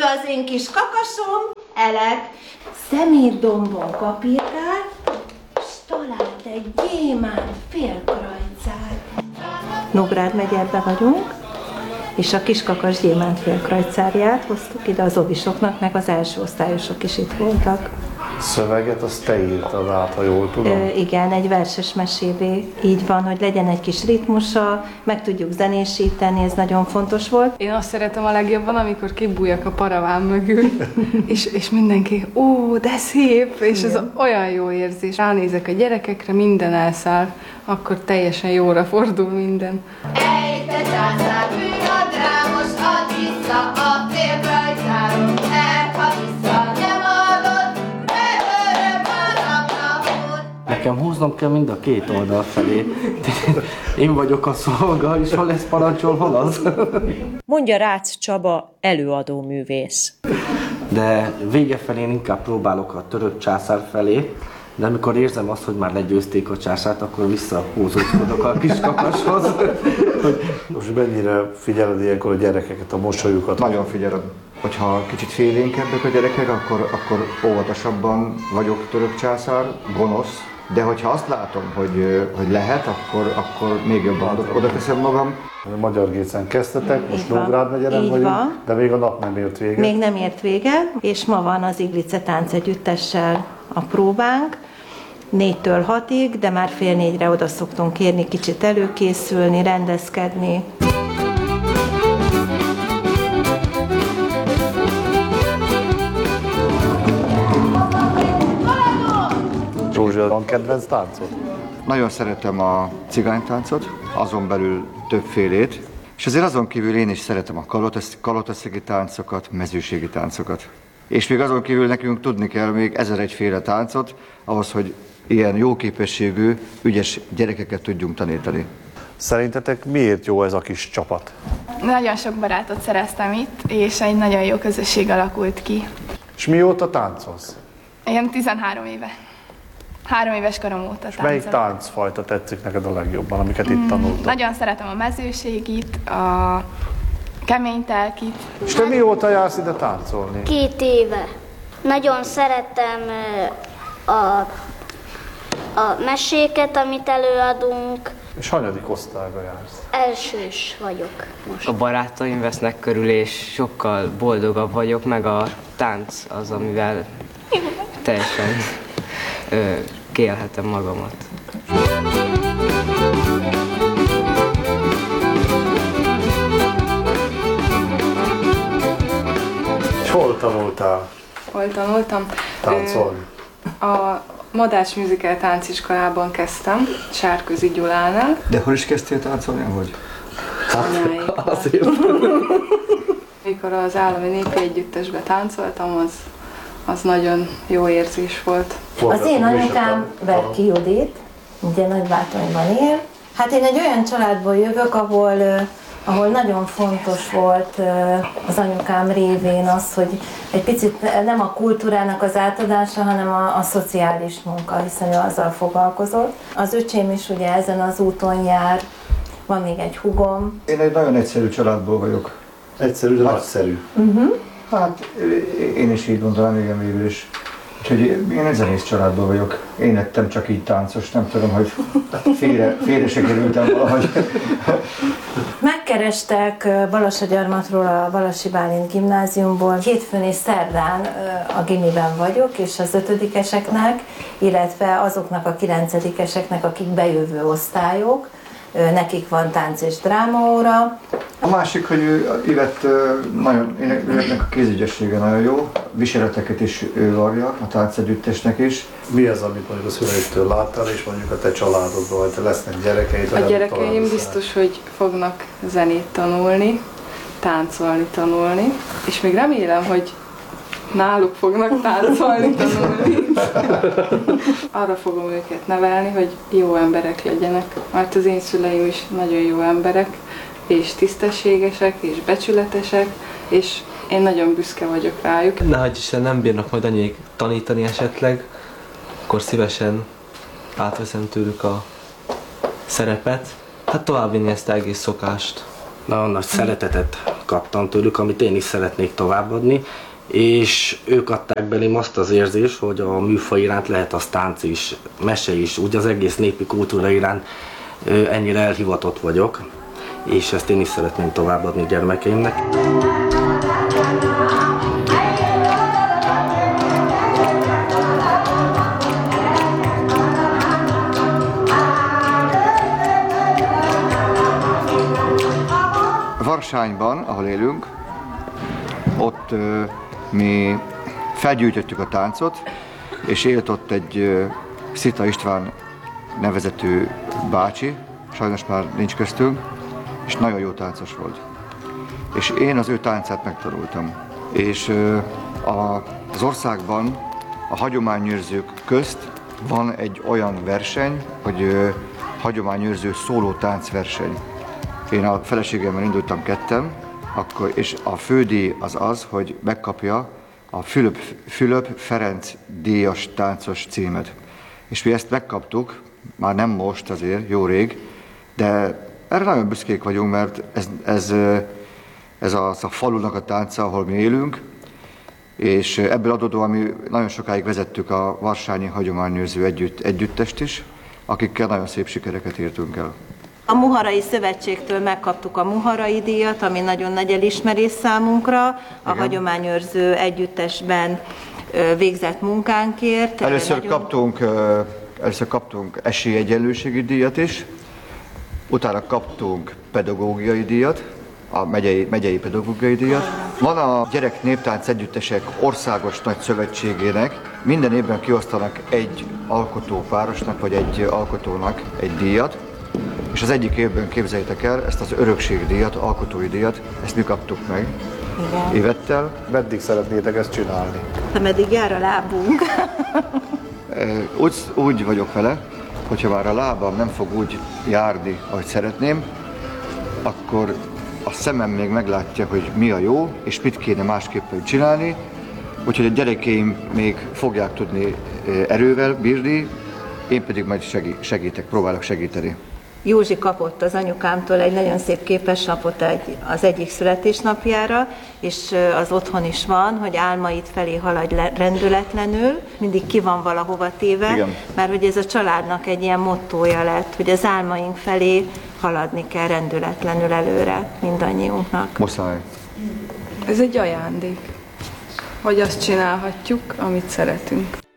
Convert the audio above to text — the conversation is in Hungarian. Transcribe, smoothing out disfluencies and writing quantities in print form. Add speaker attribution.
Speaker 1: az én kis kakasom, Elek. Szemétdombon kapirgál, s talált egy gyémánt félkrajcát. Nógrád megyerbe vagyunk, és a kiskakas gyémánt félkrajcárját hoztuk ide az obisoknak, meg az első osztályosok is itt voltak.
Speaker 2: Szöveget azt te írtad át, ha jól tudom?
Speaker 1: Igen, egy verses mesévé. Így van, hogy legyen egy kis ritmusa, meg tudjuk zenésíteni, ez nagyon fontos volt.
Speaker 3: Én azt szeretem a legjobban, amikor kibújjak a paraván mögül, és mindenki, ó, de szép, és ez olyan jó érzés. Ránézek a gyerekekre, minden elszáll, akkor teljesen jóra fordul minden.
Speaker 1: Ej, te császár, bűnadrámos, add vissza a félkrajcáron, ha vissza nem adod, megölöm az ablakot.
Speaker 4: Nekem húznom kell mind a két oldal felé. Én vagyok a szolga, és hol ez parancsol, hol az.
Speaker 5: Mondja Rácz Csaba, előadó művész.
Speaker 4: De vége felé inkább próbálok a török császár felé, de amikor érzem azt, hogy már legyőzték a császárt, akkor visszahúzódok a kiskakashoz.
Speaker 2: Most mennyire figyeled ilyenkor a gyerekeket, a mosolyukat?
Speaker 6: Nagyon figyelem. Hogyha kicsit félénkebbek a gyerekek, akkor óvatosabban vagyok török császár, gonosz. De hogyha azt látom, hogy lehet, akkor még jobban oda teszem magam.
Speaker 2: A Magyar Gécen kezdtetek, most Nógrád megyeren vagyunk, de még a nap nem ért véget.
Speaker 1: Még nem ért véget, és ma van az Iglice táncegyüttessel a próbánk. 4-től 6-ig, de már fél 4-re oda szoktunk kérni kicsit előkészülni, rendezkedni.
Speaker 2: Zsózsia, van kedvenc táncod?
Speaker 6: Nagyon szeretem a cigánytáncot, azon belül többfélét, és azért azon kívül én is szeretem a kalotaszegi táncokat, mezőségi táncokat. És még azon kívül nekünk tudni kell még 1001 táncot, ahhoz, hogy ilyen jó képességű, ügyes gyerekeket tudjunk tanítani.
Speaker 2: Szerintetek miért jó ez a kis csapat?
Speaker 7: Nagyon sok barátot szereztem itt, és egy nagyon jó közösség alakult ki.
Speaker 2: És mióta táncolsz?
Speaker 7: Én 13 éve. 3 éves korom óta táncolok.
Speaker 2: Melyik táncfajta tetszik neked a legjobban, amiket itt tanultad?
Speaker 7: Nagyon szeretem a mezőségit, a kemény telkit.
Speaker 2: És te mióta jársz ide táncolni?
Speaker 8: 2 éve. Nagyon szeretem a meséket, amit előadunk.
Speaker 2: És hanyadik osztályba jársz?
Speaker 8: Elsős vagyok most.
Speaker 9: A barátaim vesznek körül, és sokkal boldogabb vagyok, meg a tánc az, amivel teljesen kiélhetem magamat.
Speaker 2: És hol tanultál?
Speaker 3: Hol tanultam?
Speaker 2: Táncolni?
Speaker 3: A Madács Musical tánciskolában kezdtem, Sárközi Gyulánál.
Speaker 6: De hol is kezdtél táncolni, vagy?
Speaker 3: Azért. Mikor az Állami Népi Együttesbe táncoltam, az nagyon jó érzés volt.
Speaker 1: Az én anyukám Berki Judit, ugye Nagybátonyban él. Hát én egy olyan családból jövök, ahol nagyon fontos volt az anyukám révén az, hogy egy picit nem a kultúrának az átadása, hanem a szociális munka, hiszen ő azzal foglalkozott. Az öcsém is ugye ezen az úton jár, van még egy húgom.
Speaker 6: Én egy nagyon egyszerű családból vagyok.
Speaker 2: Egyszerű, de nagyszerű.
Speaker 6: Hát én is így gondolom, igen, végül is. Úgyhogy én egy zenész családból vagyok. Én lettem csak így táncos, nem tudom, hogy félre se kerültem valahogy.
Speaker 1: Megkerestek Balassagyarmatról, a Balassi Bálint gimnáziumból. Hétfőn és szerdán a gimiben vagyok, és az 5-eseknek, illetve azoknak a 9-eseknek, akik bejövő osztályok, nekik van tánc és drámaóra.
Speaker 6: A másik, hogy Ivetnek a kézügyessége nagyon jó, viseleteket is ő varja, a táncegyüttesnek is.
Speaker 2: Mi az, amit mondjuk a szüleitől láttál, és mondjuk a te családodban, vagy te lesznek gyerekeid?
Speaker 3: A gyerekeim biztos, hogy fognak zenét tanulni, táncolni tanulni, és még remélem, hogy náluk fognak táncolni tanulni. Arra fogom őket nevelni, hogy jó emberek legyenek, mert az én szüleim is nagyon jó emberek, és tisztességesek, és becsületesek, és én nagyon büszke vagyok rájuk.
Speaker 10: Nehogy Isten nem bírnak majd annyiig tanítani esetleg, akkor szívesen átveszem tőlük a szerepet. Hát továbbvinni ezt az egész szokást.
Speaker 4: Nagyon nagy szeretetet kaptam tőlük, amit én is szeretnék továbbadni, és ők adták belém azt az érzést, hogy a műfaj iránt lehet az tánc is, mese is, úgy az egész népi kultúra iránt ennyire elhivatott vagyok, és ezt én is szeretném továbbadni gyermekeimnek.
Speaker 6: Varsányban, ahol élünk, ott mi felgyűjtöttük a táncot, és élt ott egy Szita István nevezetű bácsi, sajnos már nincs köztünk, és nagyon jó táncos volt. És én az ő táncát megtanultam. És az országban a hagyományőrzők közt van egy olyan verseny, hogy hagyományőrző szóló táncverseny. Én a feleségemmel indultam ketten, és a fődíj az, hogy megkapja a Fülöp Ferenc díjas táncos címet. És mi ezt megkaptuk, már nem most azért, jó rég, de erre nagyon büszkék vagyunk, mert ez a falunak a tánca, ahol mi élünk, és ebből adódóan mi nagyon sokáig vezettük a Varsányi Hagyományőrző Együttest is, akikkel nagyon szép sikereket értünk el.
Speaker 1: A Muharai Szövetségtől megkaptuk a Muharai díjat, ami nagyon nagy elismerés számunkra, a Hagyományőrző Együttesben végzett munkánkért.
Speaker 6: Először kaptunk esélyegyenlőségi díjat is, utána kaptunk pedagógiai díjat, a megyei pedagógiai díjat. Van a Gyerek Néptánc Együttesek Országos Nagy Szövetségének, minden évben kiosztanak egy alkotópárosnak vagy egy alkotónak egy díjat, és az egyik évben, képzeljétek el, ezt az örökségdíjat, alkotói díjat, ezt mi kaptuk meg. Igen. Évettel.
Speaker 2: Meddig szeretnétek ezt csinálni?
Speaker 1: Meddig jár a lábunk.
Speaker 6: Úgy vagyok vele, hogyha már a lábam nem fog úgy járni, ahogy szeretném, akkor a szemem még meglátja, hogy mi a jó, és mit kéne másképpen csinálni, úgyhogy a gyerekeim még fogják tudni erővel bírni, én pedig majd próbálok segíteni.
Speaker 1: Józsi kapott az anyukámtól egy nagyon szép képeslapot az egyik születésnapjára, és az otthon is van, hogy álmaid felé haladj rendületlenül, mindig ki van valahova téve, igen. Mert hogy ez a családnak egy ilyen mottója lett, hogy az álmaink felé haladni kell rendületlenül előre mindannyiunknak.
Speaker 6: Muszáj.
Speaker 3: Ez egy ajándék, hogy azt csinálhatjuk, amit szeretünk.